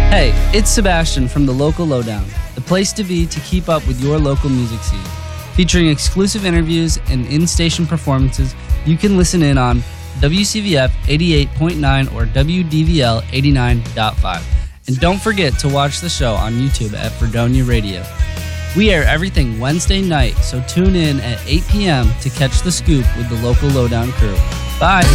Hey, it's Sebastian from the Local Lowdown, the place to be to keep up with your local music scene. Featuring exclusive interviews and in-station performances, you can listen in on WCVF 88.9 or WDVL 89.5. And don't forget to watch the show on YouTube at Fredonia Radio. We air everything Wednesday night, so tune in at 8 p.m. to catch the scoop with the Local Lowdown crew. Bye!